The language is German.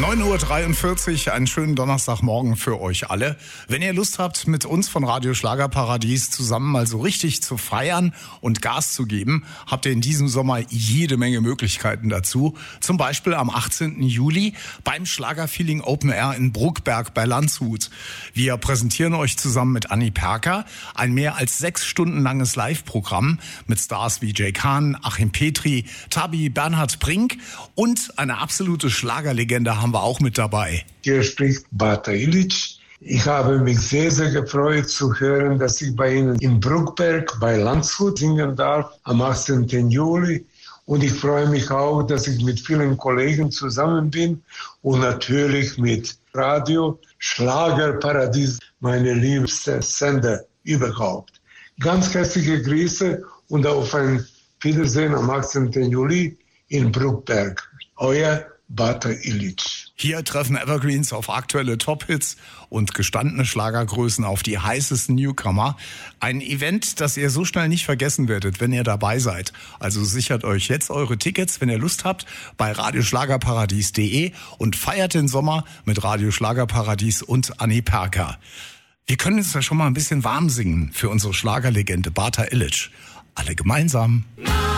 9:43 Uhr, einen schönen Donnerstagmorgen für euch alle. Wenn ihr Lust habt, mit uns von Radio Schlagerparadies zusammen mal so richtig zu feiern und Gas zu geben, habt ihr in diesem Sommer jede Menge Möglichkeiten dazu. Zum Beispiel am 18. Juli beim Schlagerfeeling Open Air in Bruckberg bei Landshut. Wir präsentieren euch zusammen mit Anni Perker ein mehr als 6 Stunden langes Live-Programm mit Stars wie Jay Kahn, Achim Petri, Tabi, Bernhard Brink und eine absolute Schlagerlegende haben wir auch mit dabei. Hier spricht Bata Ilic. Ich habe mich sehr, sehr gefreut zu hören, dass ich bei Ihnen in Bruckberg bei Landshut singen darf am 18. Juli. Und ich freue mich auch, dass ich mit vielen Kollegen zusammen bin und natürlich mit Radio Schlagerparadies, meine liebste Sender überhaupt. Ganz herzliche Grüße und auf ein Wiedersehen am 18. Juli in Bruckberg. Euer Bata Ilic. Hier treffen Evergreens auf aktuelle Top-Hits und gestandene Schlagergrößen auf die heißesten Newcomer. Ein Event, das ihr so schnell nicht vergessen werdet, wenn ihr dabei seid. Also sichert euch jetzt eure Tickets, wenn ihr Lust habt, bei radioschlagerparadies.de und feiert den Sommer mit Radio Schlagerparadies und Anni Perker. Wir können uns ja schon mal ein bisschen warm singen für unsere Schlagerlegende Bata Ilic. Alle gemeinsam.